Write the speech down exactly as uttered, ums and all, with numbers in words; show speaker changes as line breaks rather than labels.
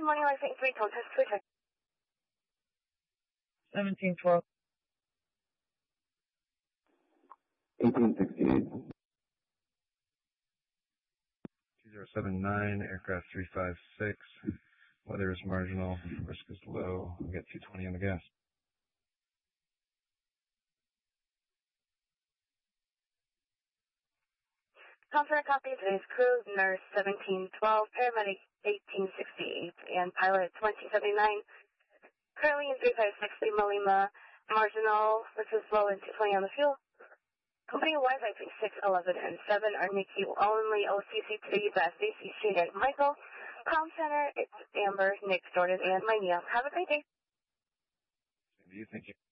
Good morning, Life eight three, test to check.
seventeen twelve.
eighteen sixty-eight.
two zero seven nine, aircraft three five six. Weather is marginal, risk is low. We got two twenty on the gas.
Conference copy, today's crew, nurse seventeen twelve, paramedic eighteen sixty-eight, and pilot twenty seventy-nine. Currently in three five six Lima Lima, marginal, risk is low, and two twenty on the fuel. Company Wi-Fi three six eleven and seven are N I C U only, O C C three, Bass D C C, and Michael. Com Center, it's Amber, Nick, Jordan, and Mania. Have a great day.
Same to you, thank you.